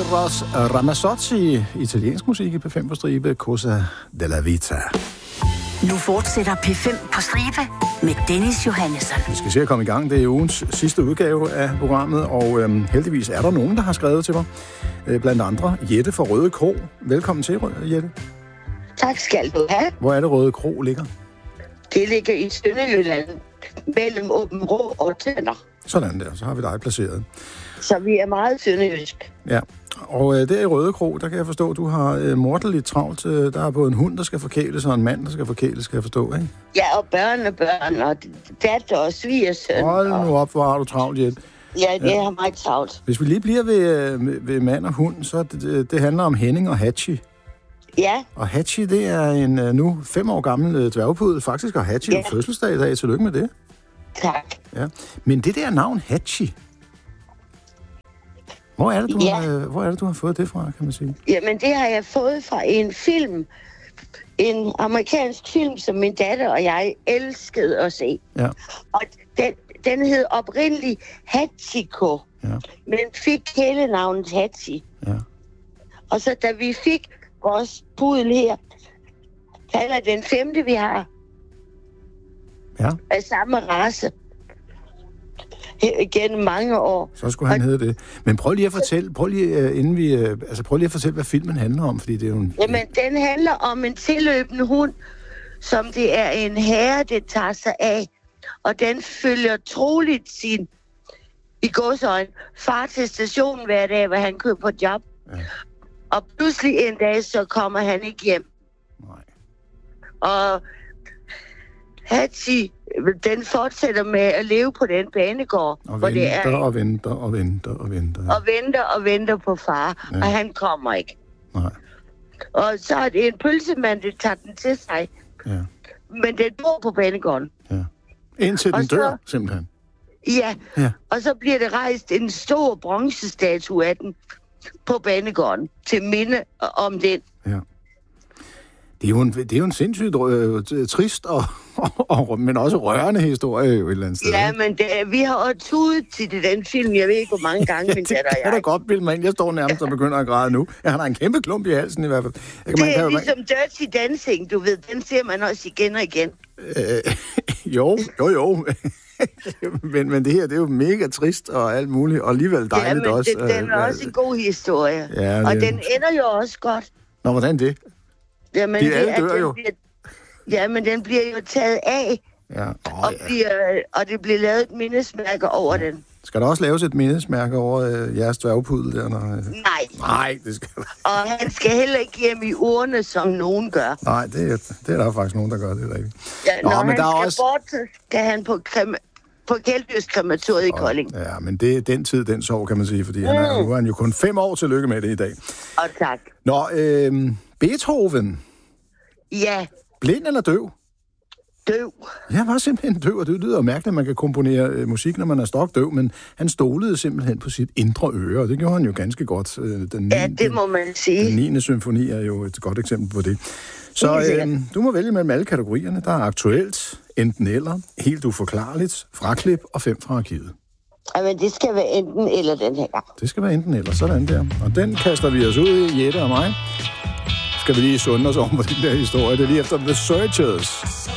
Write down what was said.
Eros Ramazzotti, italiensk musik i P5 på stribe, Cosa della Vita. Nu fortsætter P5 på stribe med Dennis Johannesson. Vi skal se at komme i gang. Det er ugens sidste udgave af programmet, og heldigvis er der nogen, der har skrevet til mig. Blandt andre Jette fra Røde Kro. Velkommen til, Jette. Tak skal du have. Hvor er det Røde Kro ligger? Det ligger i Sønderjylland, mellem Åbenrå og Tønder. Sådan der, så har vi dig placeret. Så vi er meget sønderjysk. Ja, og der i Røde Kro, der kan jeg forstå, at du har morderligt travlt. Der er både en hund, der skal forkæles, og en mand, der skal forkæles, skal jeg forstå, ikke? Ja, og børn, og datter og svigersøn. Hold nu op, hvor har du travlt, Jette. Ja, det er meget travlt. Hvis vi lige bliver ved mand og hund, så det handler om Henning og Hachi. Ja. Og Hachi, det er en nu 5 år gammel dværgpuddel. Faktisk har Hachi en fødselsdag i dag. Tillykke med det. Tak. Ja. Men det der navn, Hachi, hvor er det, du har fået det fra, kan man sige? Jamen, det har jeg fået fra en film. En amerikansk film, som min datter og jeg elskede at se. Ja. Og den hed oprindeligt Hachiko, men fik hele navnet Hachi. Ja. Og så da vi fik vores puddel her, han er den 5. vi har. Ja. Af samme race. Gennem mange år. Så skulle han hedde det. Men prøv lige at fortælle, hvad filmen handler om, fordi det er jo en... Jamen, den handler om en tilløbende hund, som det er en herre, det tager sig af. Og den følger troligt sin, i gåseøjne, far til stationen hver dag, hvor han kører på job. Ja. Og pludselig en dag, så kommer han ikke hjem. Nej. Og Hachi, den fortsætter med at leve på den banegård. Og hvor venter, det er, og venter, og venter, og venter. Ja. Og venter på far, og han kommer ikke. Nej. Og så er det en pølsemand, der tager den til sig. Ja. Men den bor på banegården. Ja. Indtil den dør, simpelthen. Ja, og så bliver det rejst en stor bronzestatue af den på banegården, til minde om den. Ja. Det er jo en sindssygt trist men også rørende historie jo et eller andet sted. Ja, men vi har også tudet til den film, jeg ved ikke, hvor mange gange, min datter og jeg. Det kan da godt bilde mig ind. Jeg står nærmest og begynder at græde nu. Jeg har en kæmpe klump i halsen i hvert fald. Det er ligesom Dirty Dancing, du ved. Den ser man også igen og igen. Jo. men det her, det er jo mega trist og alt muligt, og alligevel dejligt også. Ja, men den er også en god historie. Ja, og den ender jo også godt. Nå, hvordan det? Jamen, de alle dør jo. Men den bliver jo taget af, og det bliver lavet et mindesmærke over den. Skal der også laves et mindesmærke over jeres dværgpuddel der? Nej, det skal og han skal heller ikke hjem i urne, som nogen gør. Nej, det er der faktisk nogen, der gør det rigtigt. Ja, når han skal bort, skal han på Kælddyrskrematoriet i Kolding. Ja, men det er den tid, den sov, kan man sige, fordi nu er han jo kun 5 år. Tillykke med det i dag. Og tak. Nå, Beethoven. Ja. Blind eller døv? Døv. Ja, han var simpelthen døv, og det lyder mærkeligt, at man kan komponere musik, når man er stokdøv, men han stolede simpelthen på sit indre øre, og det gjorde han jo ganske godt. Det må man sige. Den 9. symfoni er jo et godt eksempel på det. Så du må vælge mellem alle kategorierne. Der er aktuelt, enten eller, helt uforklarligt, fraklip og 5 fra arkivet. Jamen, det skal være enten eller den her gang. Det skal være enten eller, sådan der. Og den kaster vi os ud i, Jette og mig. Skal vi lige sunde os om på den der historie. Det er lige efter The Searchers.